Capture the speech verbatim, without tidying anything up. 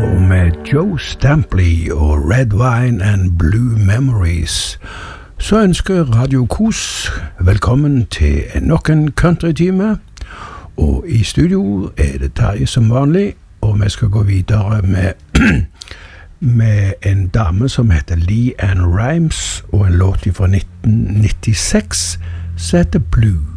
og med Joe Stampley og Red Wine and Blue Memories, så ønsker Radio Kos velkommen til nok en country-time, og i studio er det Terje som vanlig, og vi skal gå videre med, med en dame som heter Lee Ann Rimes, og en låt fra nitten nittiseks som heter Blue.